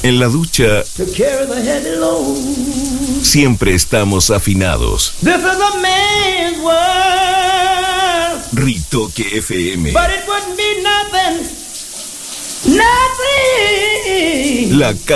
En la ducha siempre estamos afinados. Ritoque FM. La